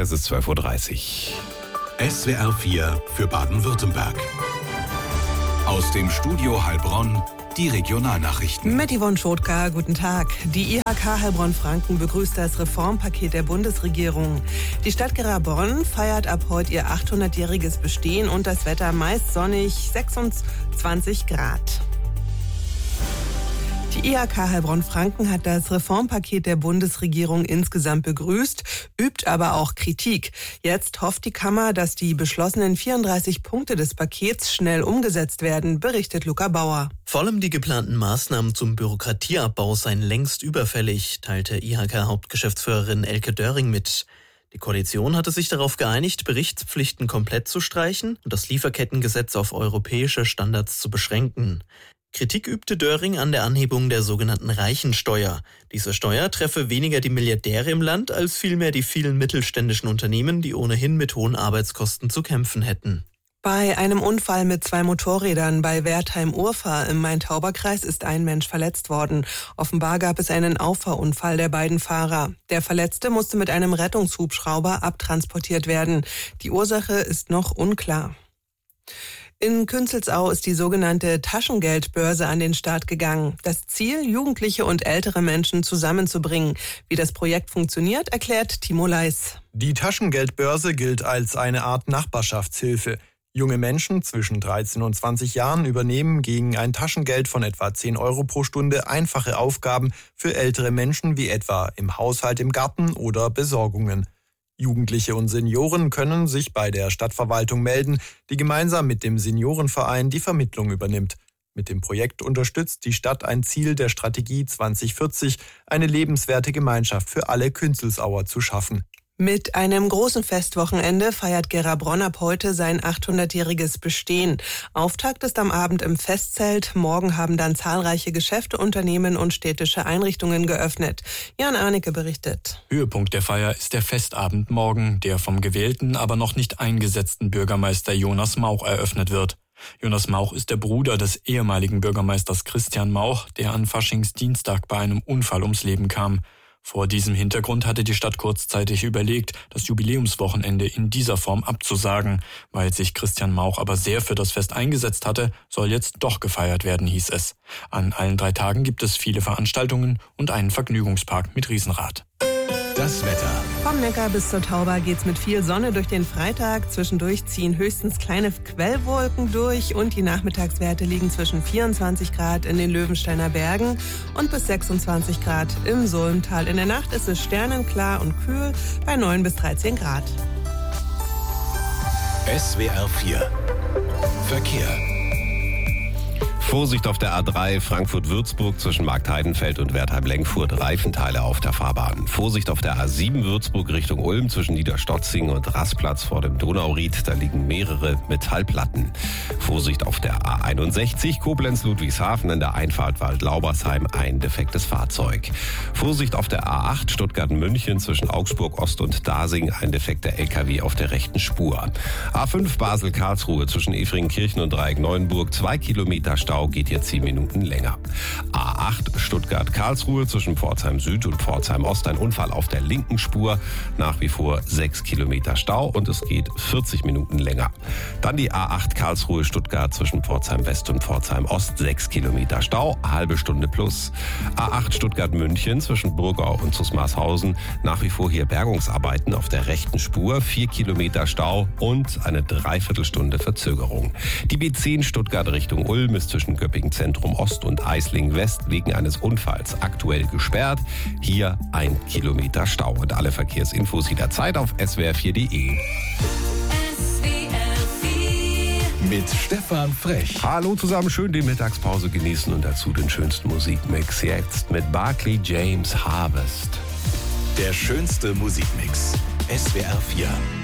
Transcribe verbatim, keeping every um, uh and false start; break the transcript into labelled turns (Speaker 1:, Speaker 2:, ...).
Speaker 1: es ist zwölf Uhr dreißig.
Speaker 2: S W R vier für Baden-Württemberg. Aus dem Studio Heilbronn die Regionalnachrichten.
Speaker 3: Mit Yvonne Schotka, guten Tag. Die I H K Heilbronn-Franken begrüßt das Reformpaket der Bundesregierung. Die Stadt Gera-Bonn feiert ab heute ihr achthundertjähriges Bestehen und das Wetter meist sonnig, sechsundzwanzig Grad. Die I H K Heilbronn-Franken hat das Reformpaket der Bundesregierung insgesamt begrüßt, übt aber auch Kritik. Jetzt hofft die Kammer, dass die beschlossenen vierunddreißig Punkte des Pakets schnell umgesetzt werden, berichtet Luca Bauer.
Speaker 4: Vor allem die geplanten Maßnahmen zum Bürokratieabbau seien längst überfällig, teilte I H K-Hauptgeschäftsführerin Elke Döring mit. Die Koalition hatte sich darauf geeinigt, Berichtspflichten komplett zu streichen und das Lieferkettengesetz auf europäische Standards zu beschränken. Kritik übte Döring an der Anhebung der sogenannten Reichensteuer. Diese Steuer treffe weniger die Milliardäre im Land, als vielmehr die vielen mittelständischen Unternehmen, die ohnehin mit hohen Arbeitskosten zu kämpfen hätten.
Speaker 3: Bei einem Unfall mit zwei Motorrädern bei Wertheim-Urfahr im Main-Tauber-Kreis ist ein Mensch verletzt worden. Offenbar gab es einen Auffahrunfall der beiden Fahrer. Der Verletzte musste mit einem Rettungshubschrauber abtransportiert werden. Die Ursache ist noch unklar. In Künzelsau ist die sogenannte Taschengeldbörse an den Start gegangen. Das Ziel, Jugendliche und ältere Menschen zusammenzubringen. Wie das Projekt funktioniert, erklärt Timo Leis.
Speaker 5: Die Taschengeldbörse gilt als eine Art Nachbarschaftshilfe. Junge Menschen zwischen dreizehn und zwanzig Jahren übernehmen gegen ein Taschengeld von etwa zehn Euro pro Stunde einfache Aufgaben für ältere Menschen wie etwa im Haushalt, im Garten oder Besorgungen. Jugendliche und Senioren können sich bei der Stadtverwaltung melden, die gemeinsam mit dem Seniorenverein die Vermittlung übernimmt. Mit dem Projekt unterstützt die Stadt ein Ziel der Strategie zwanzig vierzig, eine lebenswerte Gemeinschaft für alle Künzelsauer zu schaffen.
Speaker 3: Mit einem großen Festwochenende feiert Gera-Bonn ab heute sein achthundertjähriges Bestehen. Auftakt ist am Abend im Festzelt. Morgen haben dann zahlreiche Geschäfte, Unternehmen und städtische Einrichtungen geöffnet. Jan Arnecke berichtet.
Speaker 6: Höhepunkt der Feier ist der Festabend morgen, der vom gewählten, aber noch nicht eingesetzten Bürgermeister Jonas Mauch eröffnet wird. Jonas Mauch ist der Bruder des ehemaligen Bürgermeisters Christian Mauch, der an Faschingsdienstag bei einem Unfall ums Leben kam. Vor diesem Hintergrund hatte die Stadt kurzzeitig überlegt, das Jubiläumswochenende in dieser Form abzusagen. Weil sich Christian Mauch aber sehr für das Fest eingesetzt hatte, soll jetzt doch gefeiert werden, hieß es. An allen drei Tagen gibt es viele Veranstaltungen und einen Vergnügungspark mit Riesenrad.
Speaker 2: Das Wetter.
Speaker 3: Vom Neckar bis zur Tauber geht's mit viel Sonne durch den Freitag. Zwischendurch ziehen höchstens kleine Quellwolken durch und die Nachmittagswerte liegen zwischen vierundzwanzig Grad in den Löwensteiner Bergen und bis sechsundzwanzig Grad im Sulmtal. In der Nacht ist es sternenklar und kühl bei neun bis dreizehn Grad.
Speaker 2: S W R vier Verkehr.
Speaker 1: Vorsicht auf der A drei Frankfurt-Würzburg zwischen Marktheidenfeld und Wertheim-Lenkfurt, Reifenteile auf der Fahrbahn. Vorsicht auf der A sieben Würzburg Richtung Ulm zwischen Niederstotzing und Rastplatz vor dem Donauried, da liegen mehrere Metallplatten. Vorsicht auf der A einundsechzig Koblenz-Ludwigshafen in der Einfahrt Wald-Laubersheim, ein defektes Fahrzeug. Vorsicht auf der A acht Stuttgart-München zwischen Augsburg-Ost und Dasing, ein defekter L K W auf der rechten Spur. A fünf Basel-Karlsruhe zwischen Efringkirchen und Dreieck-Neuenburg, zwei Kilometer Stau, geht hier zehn Minuten länger. A acht Stuttgart-Karlsruhe zwischen Pforzheim Süd und Pforzheim Ost, ein Unfall auf der linken Spur, nach wie vor sechs Kilometer Stau und es geht vierzig Minuten länger. Dann die A acht Karlsruhe-Stuttgart zwischen Pforzheim West und Pforzheim Ost, sechs Kilometer Stau, halbe Stunde plus. A acht Stuttgart-München zwischen Burgau und Zusmarshausen, nach wie vor hier Bergungsarbeiten auf der rechten Spur, vier Kilometer Stau und eine Dreiviertelstunde Verzögerung. Die B zehn Stuttgart Richtung Ulm ist zwischen Göppingen Zentrum Ost und Eislingen West wegen eines Unfalls aktuell gesperrt. Hier ein Kilometer Stau. Und alle Verkehrsinfos jederzeit auf s w r vier punkt d e.
Speaker 2: Mit Stefan Frech.
Speaker 1: Hallo zusammen, schön die Mittagspause genießen und dazu den schönsten Musikmix jetzt mit Barclay James Harvest.
Speaker 2: Der schönste Musikmix. S W R vier.